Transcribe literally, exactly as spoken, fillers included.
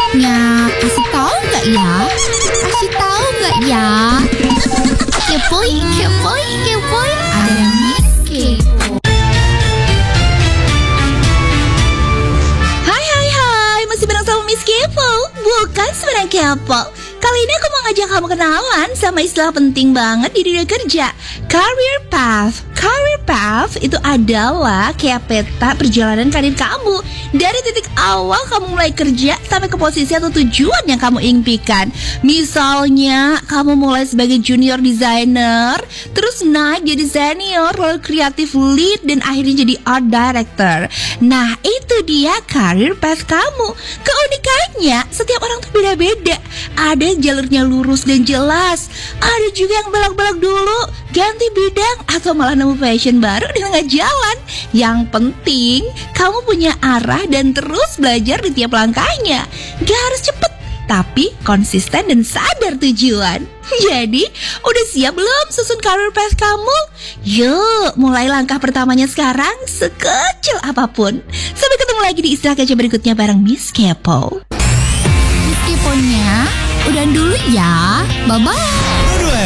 Ya, kasih tahu nggak ya? Kasih tahu nggak ya? Kepoy, kepoy, kepoy. Ada Miss Kepo. Hai hai hai, masih bareng sama Miss Kepo. Bukan sebenarnya kepo. Kali ini aku mau ngajak kamu kenalan sama istilah penting banget di dunia kerja, career path. Career path itu adalah kayak peta perjalanan karir kamu dari titik awal kamu mulai kerja sampai ke posisi atau tujuan yang kamu impikan. Misalnya kamu mulai sebagai junior designer, terus naik jadi senior, lalu creative lead, dan akhirnya jadi art director. Nah, itu dia career path kamu. Keunikannya, setiap orang tuh beda-beda. Ada yang jalurnya lurus dan jelas, ada juga yang belok-belok dulu, ganti bidang, atau malah nemu passion baru di tengah jalan. Yang penting, kamu punya arah dan terus belajar di tiap langkahnya. Gak harus cepet, tapi konsisten dan sadar tujuan. Jadi, udah siap belum susun career path kamu? Yuk, mulai langkah pertamanya sekarang, sekecil apapun. Sampai ketemu lagi di istilah kece berikutnya bareng Miss Kepo. Miss Keponya, udah dulu ya. Bye-bye.